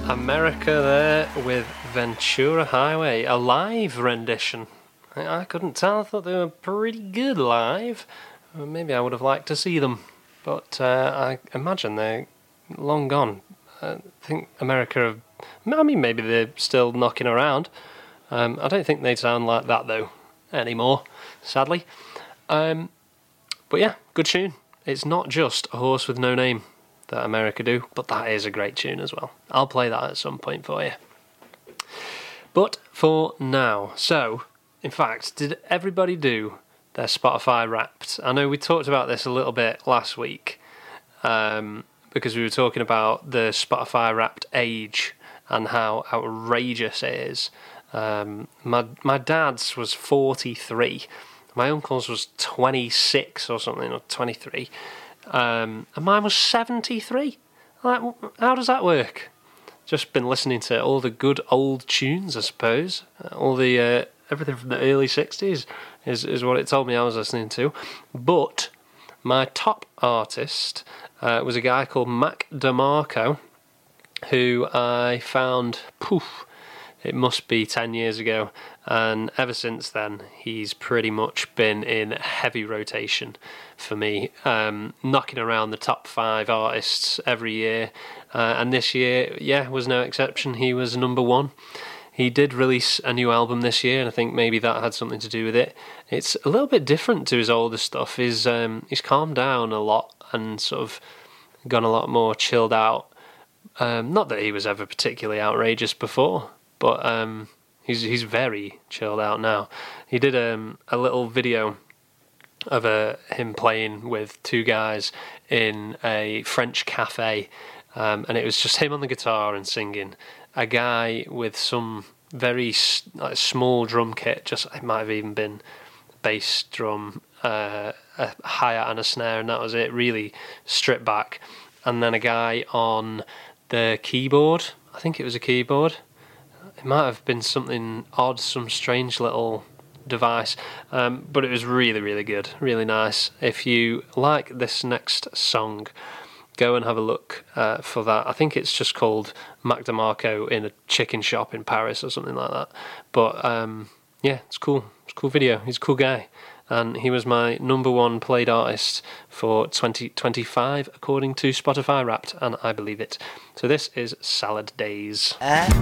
America there with Ventura Highway, a live rendition. I couldn't tell, I thought they were pretty good live. Maybe I would have liked to see them, but I imagine they're long gone. I think America, maybe they're still knocking around. I don't think they sound like that though, anymore, sadly. But yeah, good tune. It's not just A Horse with No Name that America do, but that is a great tune as well. I'll play that at some point for you. But for now, so, in fact, did everybody do their Spotify Wrapped? I know we talked about this a little bit last week, because we were talking about the Spotify Wrapped age and how outrageous it is. My dad's was 43. My uncle's was 26 or something, or 23. And mine was 73. Like, how does that work? Just been listening to all the good old tunes, I suppose. All the everything from the early 60s is what it told me I was listening to. But my top artist was a guy called Mac DeMarco, who I found, it must be 10 years ago, and ever since then he's pretty much been in heavy rotation for me, knocking around the top 5 artists every year, and this year, was no exception. He was number 1. He did release a new album this year, and I think maybe that had something to do with it. It's a little bit different to his older stuff. He's calmed down a lot and sort of gone a lot more chilled out. Not that he was ever particularly outrageous before, but he's very chilled out now. He did a little video of him playing with 2 guys in a French cafe, and it was just him on the guitar and singing. A guy with some very small drum kit, it might have even been bass drum, a hi-hat and a snare, and that was it, really stripped back. And then a guy on the keyboard, I think it was a keyboard. It might have been something odd, some strange little device, but it was really, really good, really nice. If you like this next song, go and have a look for that. I think it's just called Mac DeMarco in a chicken shop in Paris or something like that. But it's cool. It's a cool video. He's a cool guy. And he was my number 1 played artist for 2025, according to Spotify Wrapped, and I believe it. So this is Salad Days. I